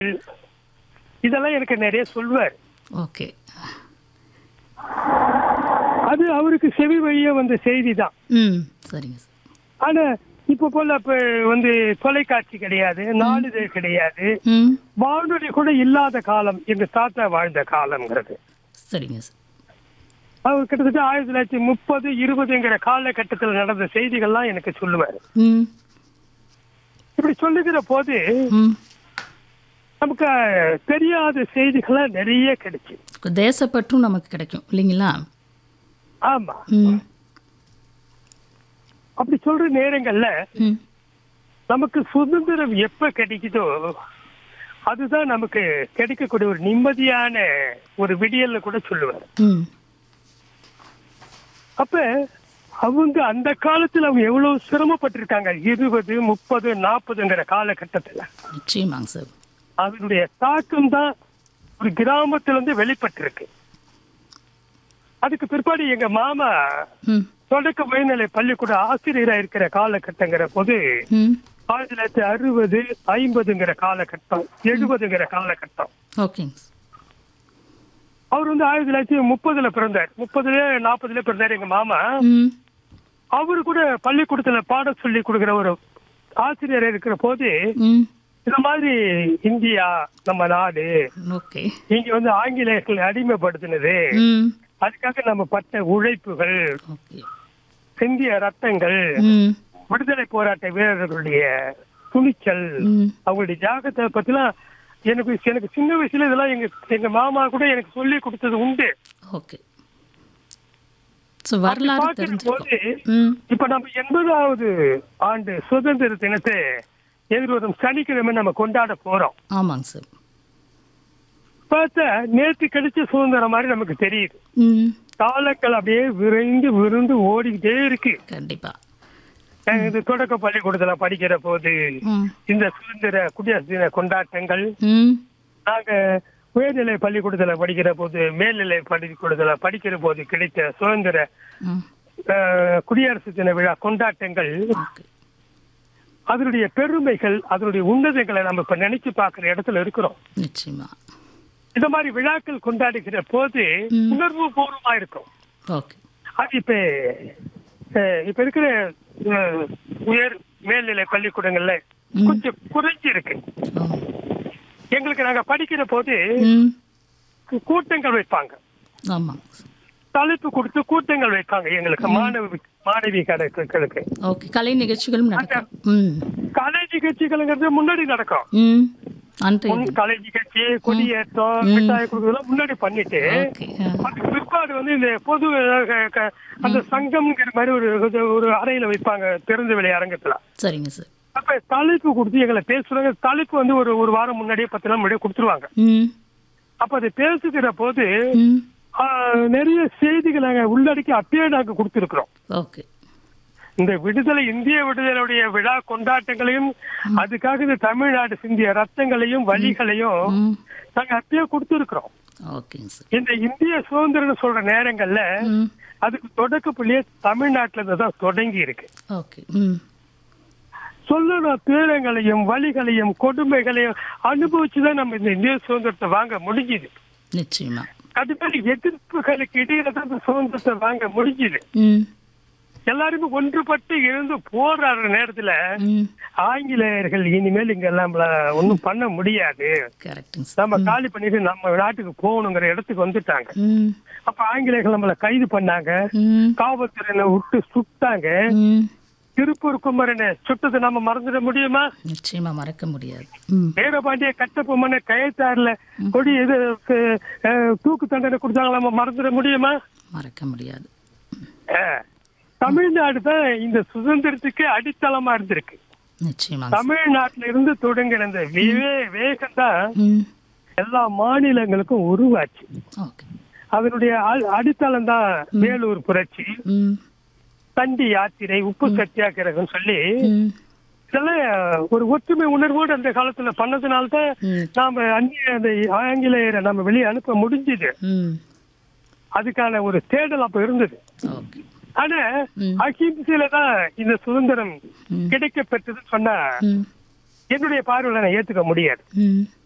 இதெல்லாம் எனக்கு நிறைய சொல்வார். ஓகே. அது அவருக்கு செவி வழியா வந்த செய்தி தான். சரிங்க சார். ஆனா இப்ப போல இப்ப தொலைக்காட்சி கிடையாது, நாளிதழ் கிடையாது, வானொலி கூட இல்லாத காலம் எங்க தாத்தா வாழ்ந்த காலம்ங்கிறது. சரிங்க சார். அவர் கிட்டத்தட்ட 1930, 20ங்கிற காலகட்டத்தில் நடந்த செய்திகள்லாம் எனக்கு சொல்லுவாரு. இப்படி சொல்லுகிற போது நமக்கு தெரியாத செய்திகளா நிறைய கிடைச்சு, தேசப்பற்றும் நமக்கு கிடைக்கும் இல்லைங்களா? ஆமா. அப்படி சொல்ற நேரங்கள்ல நமக்கு சுதந்திரம் எப்ப கிடைக்குதோ அதுதான் நமக்கு கிடைக்கக்கூடிய ஒரு நிம்மதியான ஒரு விடியல்னு கூட சொல்லுவார். அப்ப அவங்க அந்த காலத்துல அவங்க எவ்வளவு சிரமப்பட்டிருக்காங்க, 20, 30, 40ங்கிற காலகட்டத்துல. நிச்சயமாங்க சார். அதனுடைய தாக்கம் தான் ஒரு கிராமத்துல இருந்து வெளிப்பட்டிருக்கு. அதுக்கு பிற்பாடு எங்க மாமா தொடக்க உயர்நிலை பள்ளிக்கூட ஆசிரியரா இருக்கிற காலகட்டங்கிற போது 1960, 50ங்கிற காலகட்டம், 70ங்கிற காலகட்டம். அவர் 1930ல பிறந்தார், 30, 40ல பிறந்தார் எங்க மாமா. அவரு கூட பள்ளிக்கூடத்துல பாடம் சொல்லி கொடுக்கிற ஒரு ஆசிரியர் இருக்கிற போது இந்த மாதிரி இந்தியா நம்ம நாடு, இங்க ஆங்கிலேயர்கள் அடிமைப்படுத்தினது, அதுக்காக நம்ம பட்ட உழைப்புகள், சிந்திய ரத்தங்கள், விடுதலை போராட்ட வீரர்களுடைய துணிச்சல், அவங்களுடைய தியாகத்தை பத்திலாம் எனக்கு சின்ன வயசுல இதெல்லாம் எங்க மாமா கூட எனக்கு சொல்லி கொடுத்தது உண்டு. போது இப்ப நம்ம 80வது ஆண்டு சுதந்திர தினத்தை எதிர்வரும் சனிக்கிழமை நம்ம கொண்டாட போறோம். ஆமாங்க சார். பார்த்தா நேற்று கிடைச்ச சுதந்திரம் மாதிரி நமக்கு தெரியுது. காலங்கள் அப்படியே விருந்து ஓடிக்கிட்டே இருக்கு. கண்டிப்பா. இந்த தொடக்க பள்ளிக்கூடத்துல படிக்கிற போது இந்த சுதந்திர குடியரசு தின கொண்டாட்டங்கள், நாங்க உயர்நிலை பள்ளிக்கூடத்துல படிக்கிற போது, மேல்நிலை பள்ளிக்கூடத்துல படிக்கிற போது கிடைத்த சுதந்திர குடியரசு தின விழா கொண்டாட்டங்கள், அதனுடைய பெருமைகள், அதனுடைய உன்னதங்களை நம்ம இப்ப நினைச்சு பாக்குற இடத்துல இருக்கிறோம். நிச்சயமா. இந்த மாதிரி விழாக்கள் கொண்டாடுகிற போது உணர்வு பூர்வமா இருக்கும். அது இப்ப இருக்கிற உயர் மேல்நிலை பள்ளிக்கூடங்கள்ல கொஞ்சம் குறைஞ்சி இருக்கு. எங்களுக்கு நாங்க படிக்கிற போது கூட்டங்கள் வைப்பாங்க, தலைப்பு கொடுத்து கூட்டங்கள் வைப்பாங்க எங்களுக்கு, மாணவி கணக்குகளுக்கு. கலை நிகழ்ச்சிகளும் கலை நிகழ்ச்சிகள்ங்கிறது முன்னாடி நடக்கும். கலை நிகழ்ச்சி, கொடியேற்றம், மிட்டாய் கொடுக்கறதெல்லாம் முன்னாடி பண்ணிட்டு அதுக்கு பிற்பாடு இந்த பொது அந்த சங்கம்ங்கிற மாதிரி ஒரு அறையில வைப்பாங்க, திறந்த வெளி அரங்கத்துல. சரிங்க சார். அப்ப தலைப்பு கொடுத்து எங்களை பேசுறாங்க. தலைப்பு ஒரு வாரம் முன்னாடியே 10 நாள் முன்னாடியே கொடுத்துருவாங்க. அப்ப அதை பேசுகிற போது நிறைய செய்திகளை நாங்க உள்ளடக்கி அப்பயே நாங்க கொடுத்துருக்கிறோம். இந்த விடுதலை, இந்திய விடுதலையுடைய விழா கொண்டாட்டங்களையும், அதுக்காக இந்த தமிழ்நாடு சிந்திய ரத்தங்களையும் வழிகளையும் நாங்க அப்பயே கொடுத்துருக்கிறோம். இந்த இந்திய சுதந்திரம் சொல்ற நேரங்கள்ல அதுக்கு தொடக்க புள்ளியே தமிழ்நாட்டுல இருந்துதான் தொடங்கி இருக்கு. சொல்லுற துயரங்களையும் வழிகளையும் கொடுமைகளையும் அனுபவிச்சுதான் நம்ம இந்த இந்திய சுதந்திரத்தை வாங்க முடிஞ்சுது. நிச்சயமா. அது மாதிரி எதிர்ப்புகளுக்கு இடையில தான் இந்த சுதந்திரத்தை வாங்க முடிஞ்சுது. எல்லாருமே ஒன்றுபட்டு இருந்து போராடுற நேரத்துல ஆங்கிலேயர்கள் இனிமேல் இங்க நம்மள ஒண்ணும் பண்ண முடியாது, நம்ம காலி பண்ணிட்டு நம்ம நாட்டுக்கு போகணுங்கிற இடத்துக்கு வந்துட்டாங்க. அப்ப ஆங்கிலேயர்கள் நம்மள கைது பண்ணாங்க, காவல்துறையில விட்டு சுட்டாங்க. திருப்பூர் குமரனை சுட்டது நம்ம மறந்துட முடியுமா? நிச்சயமா மறக்க முடியாது. வீரபாண்டிய கட்டபொம்மனை கயத்தாறுல கொடி தூக்கு தண்டனை கொடுத்தாங்க, நம்ம மறந்துட முடியுமா? மறக்க முடியாது. தமிழ்நாடு தான் இந்த சுதந்திரத்துக்கு அடித்தளமா இருந்திருக்கு. தமிழ்நாட்டில இருந்து தொடங்கின இந்த வேகம் தான் எல்லா மாநிலங்களுக்கும் உருவாச்சு. அதனுடைய அடித்தளம் தான் வேலூர் புரட்சி, தண்டி யாத்திரை, உப்பு சத்தியாகிரகம் சொல்லி இதெல்லாம் ஒரு ஒற்றுமை உணர்வோடு அந்த காலத்துல பண்ணதுனால்தான் நாம ஆங்கிலேயரை நம்ம வெளியே அனுப்ப முடிஞ்சது. அதுக்கான ஒரு தேடல் அப்ப இருந்தது. ஆனா அகிம்சையில தான் இந்த சுதந்திரம் கிடைக்க பெற்றதுன்னு சொன்னா என்னுடைய பார்வையில நான் ஏத்துக்க முடியாது.